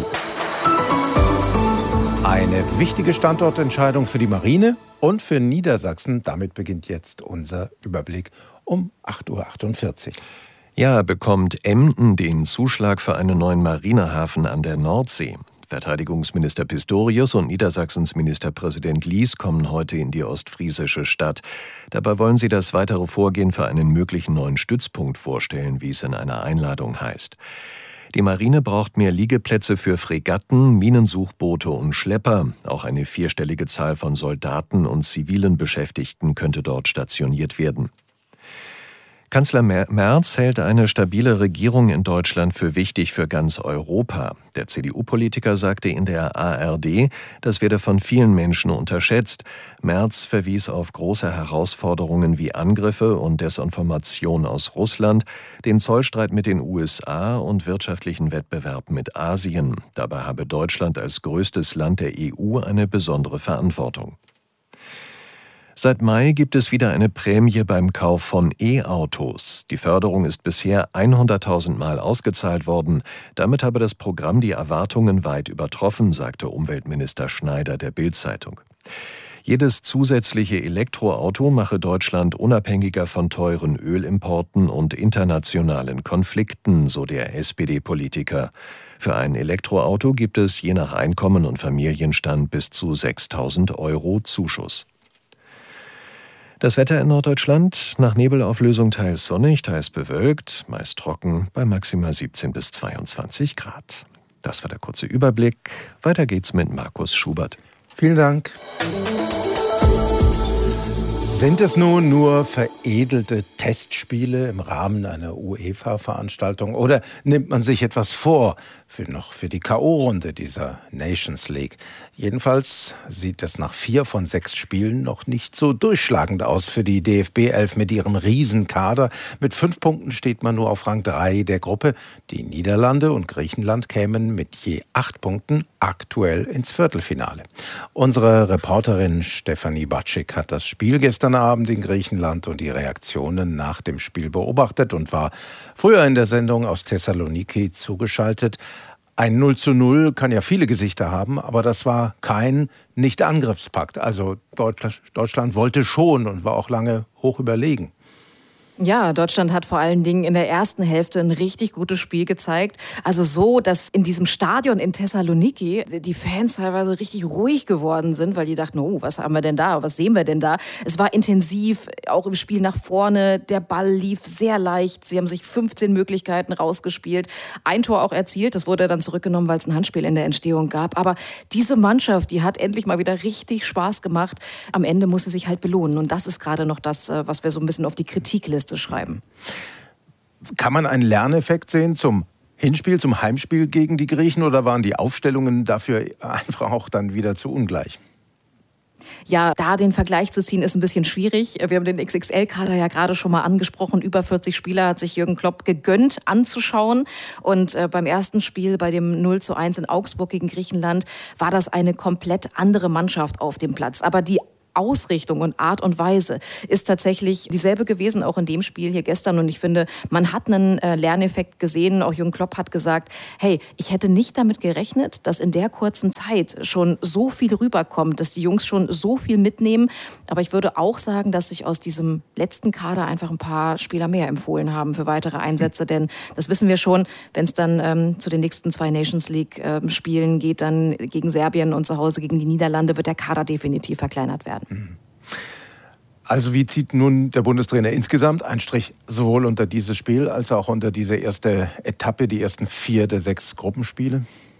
Eine wichtige Standortentscheidung für die Marine und für Niedersachsen. Damit beginnt jetzt unser Überblick um 8.48 Uhr. Ja, bekommt Emden den Zuschlag für einen neuen Marinehafen an der Nordsee? Verteidigungsminister Pistorius und Niedersachsens Ministerpräsident Lies kommen heute in die ostfriesische Stadt. Dabei wollen sie das weitere Vorgehen für einen möglichen neuen Stützpunkt vorstellen, wie es in einer Einladung heißt. Die Marine braucht mehr Liegeplätze für Fregatten, Minensuchboote und Schlepper. Auch eine 4-stellige Zahl von Soldaten und zivilen Beschäftigten könnte dort stationiert werden. Kanzler Merz hält eine stabile Regierung in Deutschland für wichtig für ganz Europa. Der CDU-Politiker sagte in der ARD, das werde von vielen Menschen unterschätzt. Merz verwies auf große Herausforderungen wie Angriffe und Desinformation aus Russland, den Zollstreit mit den USA und wirtschaftlichen Wettbewerb mit Asien. Dabei habe Deutschland als größtes Land der EU eine besondere Verantwortung. Seit Mai gibt es wieder eine Prämie beim Kauf von E-Autos. Die Förderung ist bisher 100.000 Mal ausgezahlt worden. Damit habe das Programm die Erwartungen weit übertroffen, sagte Umweltminister Schneider der Bild-Zeitung. Jedes zusätzliche Elektroauto mache Deutschland unabhängiger von teuren Ölimporten und internationalen Konflikten, so der SPD-Politiker. Für ein Elektroauto gibt es je nach Einkommen und Familienstand bis zu 6.000 € Zuschuss. Das Wetter in Norddeutschland, nach Nebelauflösung teils sonnig, teils bewölkt, meist trocken, bei maximal 17 bis 22 Grad. Das war der kurze Überblick. Weiter geht's mit Markus Schubert. Vielen Dank. Sind es nun nur veredelte Testspiele im Rahmen einer UEFA-Veranstaltung oder nimmt man sich etwas vor für die K.O.-Runde dieser Nations League? Jedenfalls sieht es nach 4 von 6 Spielen noch nicht so durchschlagend aus für die DFB 11 mit ihrem Riesenkader. Mit 5 Punkten steht man nur auf Rang 3 der Gruppe. Die Niederlande und Griechenland kämen mit je 8 Punkten aktuell ins Viertelfinale. Unsere Reporterin Stefanie Batschik hat das Spiel gestern Abend in Griechenland und die Reaktionen nach dem Spiel beobachtet und war früher in der Sendung aus Thessaloniki zugeschaltet. Ein 0:0 kann ja viele Gesichter haben, aber das war kein Nicht-Angriffspakt. Also Deutschland wollte schon und war auch lange hoch überlegen. Ja, Deutschland hat vor allen Dingen in der ersten Hälfte ein richtig gutes Spiel gezeigt. Also so, dass in diesem Stadion in Thessaloniki die Fans teilweise richtig ruhig geworden sind, weil die dachten, oh, was haben wir denn da? Was sehen wir denn da? Es war intensiv, auch im Spiel nach vorne. Der Ball lief sehr leicht. Sie haben sich 15 Möglichkeiten rausgespielt. Ein Tor auch erzielt. Das wurde dann zurückgenommen, weil es ein Handspiel in der Entstehung gab. Aber diese Mannschaft, die hat endlich mal wieder richtig Spaß gemacht. Am Ende muss sie sich halt belohnen. Und das ist gerade noch das, was wir so ein bisschen auf die Kritikliste schreiben. Kann man einen Lerneffekt sehen zum Hinspiel, zum Heimspiel gegen die Griechen, oder waren die Aufstellungen dafür einfach auch dann wieder zu ungleich? Ja, da den Vergleich zu ziehen, ist ein bisschen schwierig. Wir haben den XXL-Kader ja gerade schon mal angesprochen. Über 40 Spieler hat sich Jürgen Klopp gegönnt anzuschauen. Und beim ersten Spiel, bei dem 0:1 in Augsburg gegen Griechenland, war das eine komplett andere Mannschaft auf dem Platz. Aber die Ausrichtung und Art und Weise ist tatsächlich dieselbe gewesen, auch in dem Spiel hier gestern. Und ich finde, man hat einen Lerneffekt gesehen. Auch Jürgen Klopp hat gesagt, hey, ich hätte nicht damit gerechnet, dass in der kurzen Zeit schon so viel rüberkommt, dass die Jungs schon so viel mitnehmen. Aber ich würde auch sagen, dass sich aus diesem letzten Kader einfach ein paar Spieler mehr empfohlen haben für weitere Einsätze. Denn das wissen wir schon, wenn es dann zu den nächsten 2 Nations League Spielen geht, dann gegen Serbien und zu Hause gegen die Niederlande, wird der Kader definitiv verkleinert werden. Also wie zieht nun der Bundestrainer insgesamt einen Strich sowohl unter dieses Spiel als auch unter diese erste Etappe, die ersten 4 der 6 Gruppenspiele?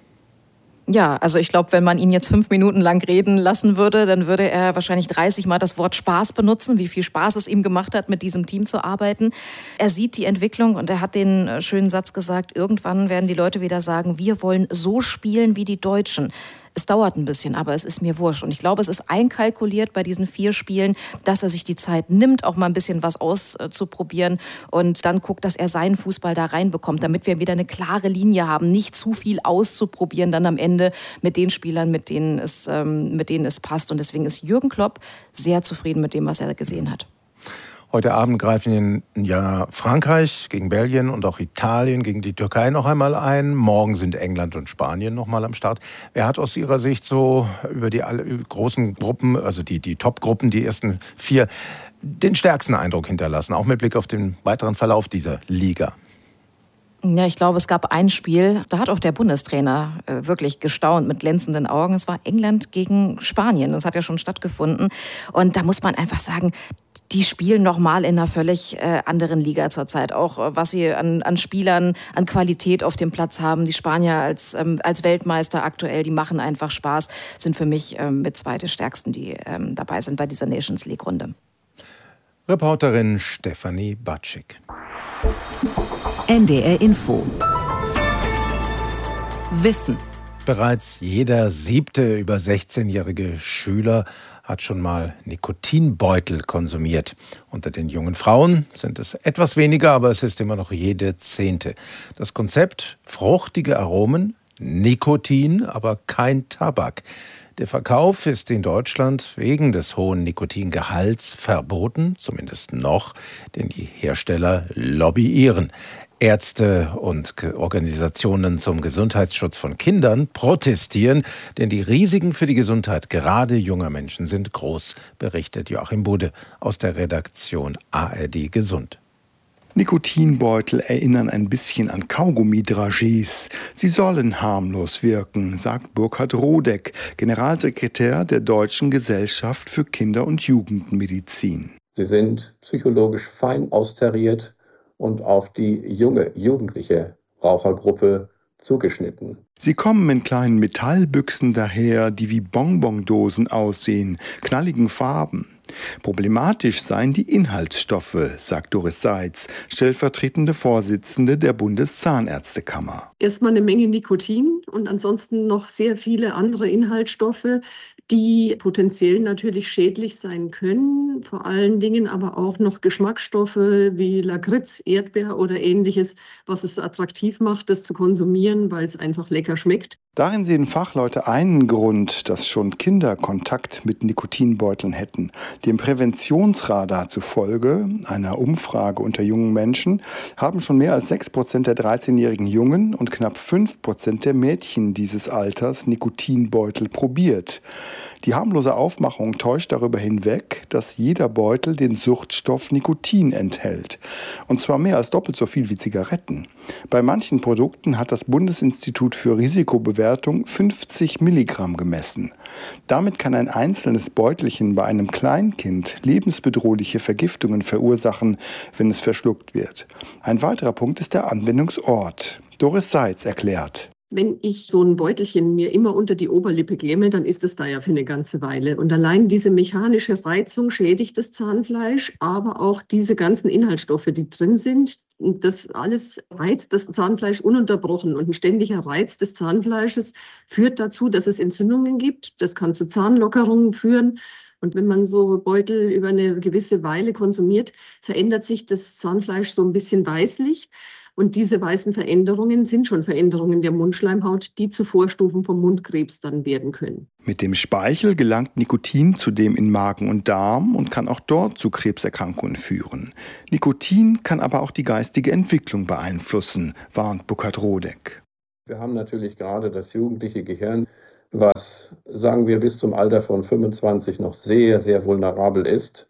Ja, also ich glaube, wenn man ihn jetzt 5 Minuten lang reden lassen würde, dann würde er wahrscheinlich 30 Mal das Wort Spaß benutzen, wie viel Spaß es ihm gemacht hat, mit diesem Team zu arbeiten. Er sieht die Entwicklung und er hat den schönen Satz gesagt, irgendwann werden die Leute wieder sagen, wir wollen so spielen wie die Deutschen. Es dauert ein bisschen, aber es ist mir wurscht. Und ich glaube, es ist einkalkuliert bei diesen 4 Spielen, dass er sich die Zeit nimmt, auch mal ein bisschen was auszuprobieren und dann guckt, dass er seinen Fußball da reinbekommt, damit wir wieder eine klare Linie haben, nicht zu viel auszuprobieren dann am Ende mit den Spielern, mit denen es passt. Und deswegen ist Jürgen Klopp sehr zufrieden mit dem, was er gesehen hat. Heute Abend greifen ja Frankreich gegen Belgien und auch Italien gegen die Türkei noch einmal ein. Morgen sind England und Spanien noch mal am Start. Wer hat aus Ihrer Sicht so über die großen Gruppen, also die Top-Gruppen, die ersten 4, den stärksten Eindruck hinterlassen, auch mit Blick auf den weiteren Verlauf dieser Liga? Ja, ich glaube, es gab ein Spiel, da hat auch der Bundestrainer wirklich gestaunt mit glänzenden Augen. Es war England gegen Spanien. Das hat ja schon stattgefunden. Und da muss man einfach sagen, die spielen nochmal in einer völlig anderen Liga zurzeit. Auch was sie an Spielern, an Qualität auf dem Platz haben. Die Spanier als Weltmeister aktuell, die machen einfach Spaß. Sind für mich mit 2 der stärksten, die dabei sind bei dieser Nations League-Runde. Reporterin Stefanie Batschik. NDR Info. Wissen. Bereits jeder 7. über 16-jährige Schüler hat schon mal Nikotinbeutel konsumiert. Unter den jungen Frauen sind es etwas weniger, aber es ist immer noch jede 10. Das Konzept: fruchtige Aromen, Nikotin, aber kein Tabak. Der Verkauf ist in Deutschland wegen des hohen Nikotingehalts verboten, zumindest noch, denn die Hersteller lobbyieren. Ärzte und Organisationen zum Gesundheitsschutz von Kindern protestieren, denn die Risiken für die Gesundheit gerade junger Menschen sind groß, berichtet Joachim Bude aus der Redaktion ARD Gesund. Nikotinbeutel erinnern ein bisschen an Kaugummi-Dragees. Sie sollen harmlos wirken, sagt Burkhard Rodeck, Generalsekretär der Deutschen Gesellschaft für Kinder- und Jugendmedizin. Sie sind psychologisch fein austariert und auf die jugendliche Rauchergruppe zugeschnitten. Sie kommen in kleinen Metallbüchsen daher, die wie Bonbondosen aussehen, knalligen Farben. Problematisch seien die Inhaltsstoffe, sagt Doris Seitz, stellvertretende Vorsitzende der Bundeszahnärztekammer. Erstmal eine Menge Nikotin und ansonsten noch sehr viele andere Inhaltsstoffe, die potenziell natürlich schädlich sein können, vor allen Dingen aber auch noch Geschmacksstoffe wie Lakritz, Erdbeer oder ähnliches, was es so attraktiv macht, das zu konsumieren, weil es einfach lecker schmeckt. Darin sehen Fachleute einen Grund, dass schon Kinder Kontakt mit Nikotinbeuteln hätten. Dem Präventionsradar zufolge, einer Umfrage unter jungen Menschen, haben schon mehr als 6% der 13-jährigen Jungen und knapp 5% der Mädchen dieses Alters Nikotinbeutel probiert. Die harmlose Aufmachung täuscht darüber hinweg, dass jeder Beutel den Suchtstoff Nikotin enthält. Und zwar mehr als doppelt so viel wie Zigaretten. Bei manchen Produkten hat das Bundesinstitut für Risikobewertung 50 Milligramm gemessen. Damit kann ein einzelnes Beutelchen bei einem Kleinkind lebensbedrohliche Vergiftungen verursachen, wenn es verschluckt wird. Ein weiterer Punkt ist der Anwendungsort. Doris Seitz erklärt. Wenn ich so ein Beutelchen mir immer unter die Oberlippe klemme, dann ist es da ja für eine ganze Weile. Und allein diese mechanische Reizung schädigt das Zahnfleisch, aber auch diese ganzen Inhaltsstoffe, die drin sind, das alles reizt das Zahnfleisch ununterbrochen. Und ein ständiger Reiz des Zahnfleisches führt dazu, dass es Entzündungen gibt. Das kann zu Zahnlockerungen führen. Und wenn man so Beutel über eine gewisse Weile konsumiert, verändert sich das Zahnfleisch so ein bisschen weißlich. Und diese weißen Veränderungen sind schon Veränderungen der Mundschleimhaut, die zu Vorstufen vom Mundkrebs dann werden können. Mit dem Speichel gelangt Nikotin zudem in Magen und Darm und kann auch dort zu Krebserkrankungen führen. Nikotin kann aber auch die geistige Entwicklung beeinflussen, warnt Burkhard-Rodek. Wir haben natürlich gerade das jugendliche Gehirn, was, sagen wir, bis zum Alter von 25 noch sehr, sehr vulnerabel ist.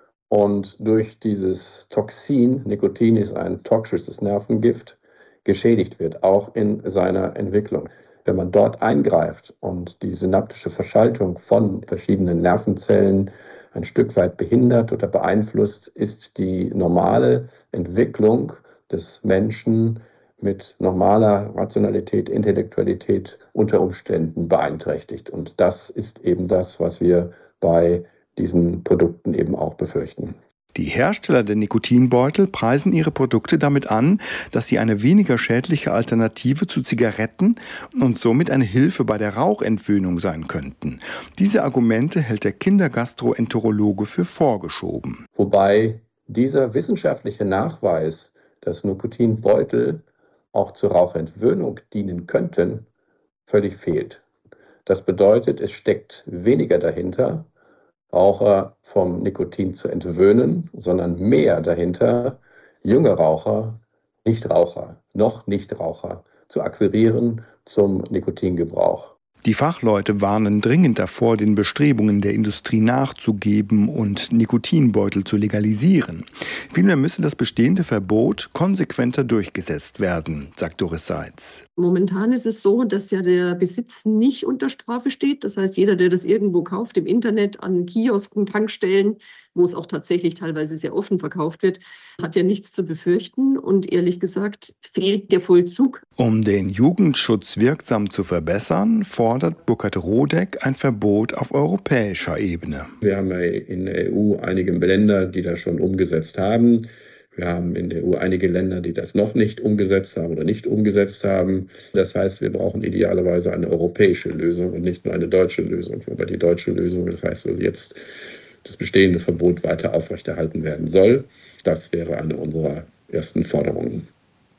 Und durch dieses Toxin, Nikotin ist ein toxisches Nervengift, geschädigt wird, auch in seiner Entwicklung. Wenn man dort eingreift und die synaptische Verschaltung von verschiedenen Nervenzellen ein Stück weit behindert oder beeinflusst, ist die normale Entwicklung des Menschen mit normaler Rationalität, Intellektualität unter Umständen beeinträchtigt. Und das ist eben das, was wir bei diesen Produkten eben auch befürchten. Die Hersteller der Nikotinbeutel preisen ihre Produkte damit an, dass sie eine weniger schädliche Alternative zu Zigaretten und somit eine Hilfe bei der Rauchentwöhnung sein könnten. Diese Argumente hält der Kindergastroenterologe für vorgeschoben. Wobei dieser wissenschaftliche Nachweis, dass Nikotinbeutel auch zur Rauchentwöhnung dienen könnten, völlig fehlt. Das bedeutet, es steckt weniger dahinter, Raucher vom Nikotin zu entwöhnen, sondern mehr dahinter, junge Raucher, Nichtraucher, noch Nichtraucher zu akquirieren zum Nikotingebrauch. Die Fachleute warnen dringend davor, den Bestrebungen der Industrie nachzugeben und Nikotinbeutel zu legalisieren. Vielmehr müsse das bestehende Verbot konsequenter durchgesetzt werden, sagt Doris Seitz. Momentan ist es so, dass ja der Besitz nicht unter Strafe steht. Das heißt, jeder, der das irgendwo kauft, im Internet, an Kiosken, Tankstellen, wo es auch tatsächlich teilweise sehr offen verkauft wird, hat ja nichts zu befürchten. Und ehrlich gesagt fehlt der Vollzug. Um den Jugendschutz wirksam zu verbessern, fordert Burkhard-Rodek ein Verbot auf europäischer Ebene. Wir haben ja in der EU einige Länder, die das schon umgesetzt haben. Wir haben in der EU einige Länder, die das noch nicht umgesetzt haben oder nicht umgesetzt haben. Das heißt, wir brauchen idealerweise eine europäische Lösung und nicht nur eine deutsche Lösung. Wobei die deutsche Lösung, das heißt, jetzt das bestehende Verbot weiter aufrechterhalten werden soll. Das wäre eine unserer ersten Forderungen.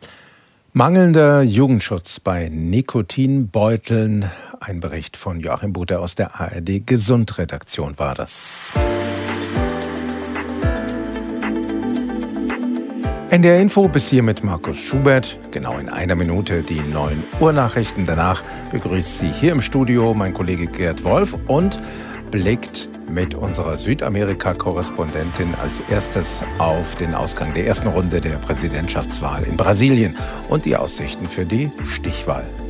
Mangelnder Jugendschutz bei Nikotinbeuteln. Ein Bericht von Joachim Buther aus der ARD Gesundredaktion war das. NDR Info bis hier mit Markus Schubert. Genau in einer Minute die 9 Uhr Nachrichten. Danach begrüßt Sie hier im Studio mein Kollege Gerd Wolf und blickt mit unserer Südamerika-Korrespondentin als erstes auf den Ausgang der ersten Runde der Präsidentschaftswahl in Brasilien und die Aussichten für die Stichwahl.